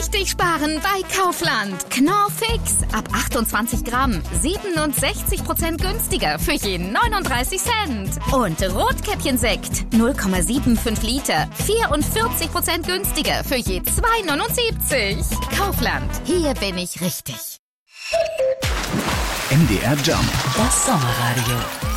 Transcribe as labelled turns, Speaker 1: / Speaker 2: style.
Speaker 1: richtig sparen bei Kaufland. Knorr Fix ab 28 Gramm, 67% günstiger für je 39 Cent. Und Rotkäppchensekt 0,75 Liter, 44% günstiger für je 2,79. Kaufland, hier bin ich richtig.
Speaker 2: MDR Jump.
Speaker 3: Das Sommerradio.